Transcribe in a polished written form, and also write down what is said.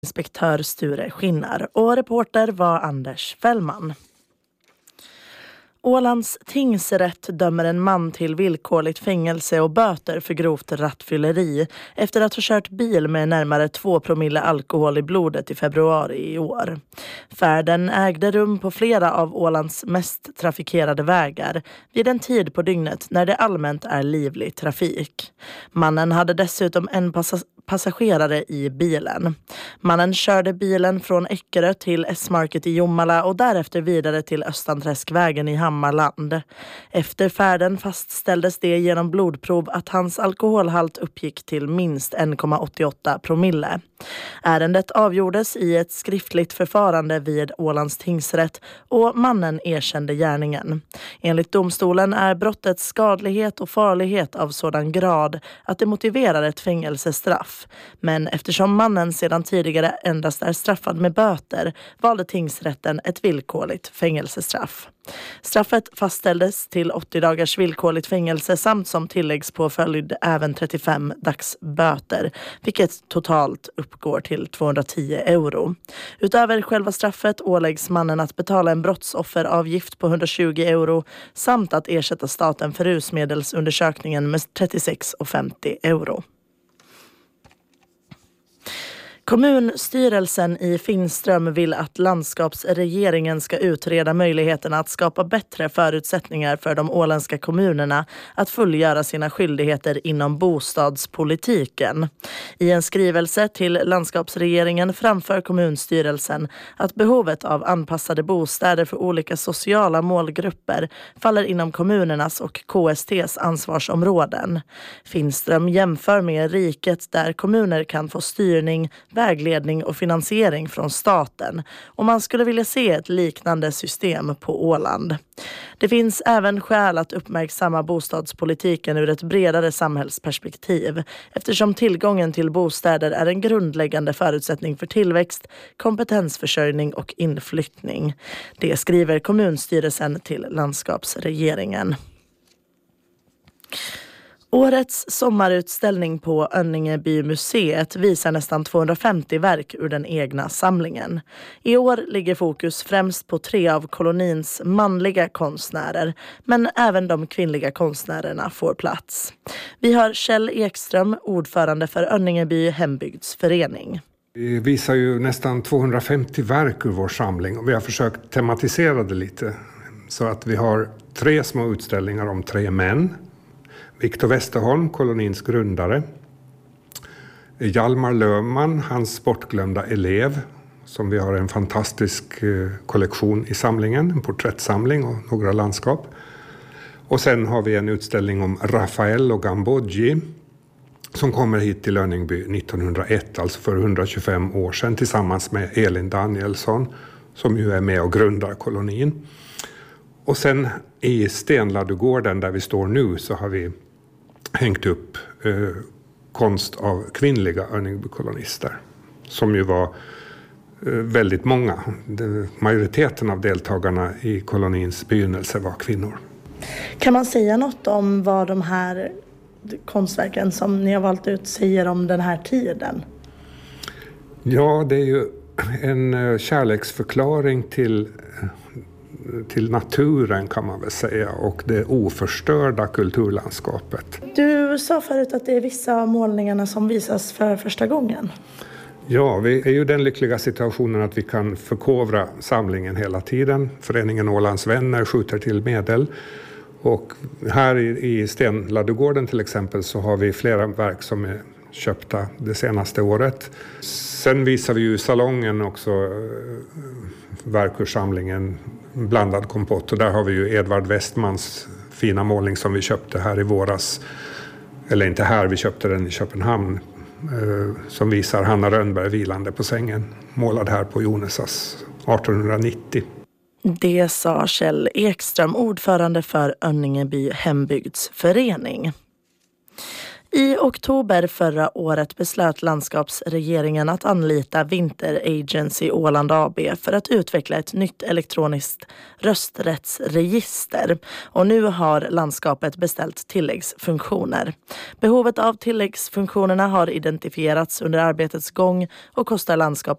inspektör Sture Skinnar och reporter var Anders Fällman. Ålands tingsrätt dömer en man till villkorligt fängelse och böter för grovt rattfylleri efter att ha kört bil med närmare 2 promille alkohol i blodet i februari i år. Färden ägde rum på flera av Ålands mest trafikerade vägar vid en tid på dygnet när det allmänt är livlig trafik. Mannen hade dessutom en passagerare i bilen. Mannen körde bilen från Eckerö till S-market i Jomala och därefter vidare till Östanträskvägen i Hammarland. Efter färden fastställdes det genom blodprov att hans alkoholhalt uppgick till minst 1,88 promille. Ärendet avgjordes i ett skriftligt förfarande vid Ålands tingsrätt och mannen erkände gärningen. Enligt domstolen är brottets skadlighet och farlighet av sådan grad att det motiverar ett fängelsestraff. Men eftersom mannen sedan tidigare endast är straffad med böter valde tingsrätten ett villkorligt fängelsestraff. Straffet fastställdes till 80 dagars villkorligt fängelse samt som tilläggspåföljd även 35 dagsböter, vilket totalt uppgår till 210 euro. Utöver själva straffet åläggs mannen att betala en brottsofferavgift på 120 euro samt att ersätta staten för rusmedelsundersökningen med 36,50 euro. Kommunstyrelsen i Finström vill att landskapsregeringen ska utreda möjligheterna att skapa bättre förutsättningar för de åländska kommunerna att fullgöra sina skyldigheter inom bostadspolitiken. I en skrivelse till landskapsregeringen framför kommunstyrelsen att behovet av anpassade bostäder för olika sociala målgrupper faller inom kommunernas och KST:s ansvarsområden. Finström jämför med riket där kommuner kan få styrning, vägledning och finansiering från staten och man skulle vilja se ett liknande system på Åland. Det finns även skäl att uppmärksamma bostadspolitiken ur ett bredare samhällsperspektiv eftersom tillgången till bostäder är en grundläggande förutsättning för tillväxt, kompetensförsörjning och inflyttning. Det skriver kommunstyrelsen till landskapsregeringen. Årets sommarutställning på Önningebymuseet visar nästan 250 verk ur den egna samlingen. I år ligger fokus främst på 3 av kolonins manliga konstnärer, men även de kvinnliga konstnärerna får plats. Vi har Kjell Ekström, ordförande för Önningeby hembygdsförening. Vi visar ju nästan 250 verk ur vår samling och vi har försökt tematisera det lite. Så att vi har 3 små utställningar om 3 män. Viktor Westerholm, kolonins grundare. Hjalmar Löfman, hans bortglömda elev, som vi har en fantastisk kollektion i samlingen, en porträttsamling och några landskap. Och sen har vi en utställning om Rafael och Gambodji som kommer hit till Önningeby 1901, alltså för 125 år sedan, tillsammans med Elin Danielsson som ju är med och grundar kolonin. Och sen i Stenladugården där vi står nu så har vi hängt upp konst av kvinnliga Önningeby-kolonister som ju var väldigt många. Majoriteten av deltagarna i kolonins begynnelse var kvinnor. Kan man säga något om vad de här konstverken som ni har valt ut säger om den här tiden? Ja, det är ju en kärleksförklaring till naturen kan man väl säga och det oförstörda kulturlandskapet. Du sa förut att det är vissa av målningarna som visas för första gången. Ja, vi är ju den lyckliga situationen att vi kan förkovra samlingen hela tiden. Föreningen Ålands vänner skjuter till medel. Och här i Stenladugården till exempel så har vi flera verk som är köpta det senaste året. Sen visar vi ju i salongen också verk ur samlingen Blandad kompott och där har vi ju Edvard Westmans fina målning som vi köpte här i våras. Eller inte här, vi köpte den i Köpenhamn som visar Hanna Rönnberg vilande på sängen. Målad här på Jonesas 1890. Det sa Kjell Ekström, ordförande för Önningeby hembygdsförening. I oktober förra året beslöt landskapsregeringen att anlita Winter Agency Åland AB för att utveckla ett nytt elektroniskt rösträttsregister. Och nu har landskapet beställt tilläggsfunktioner. Behovet av tilläggsfunktionerna har identifierats under arbetets gång och kostar landskapet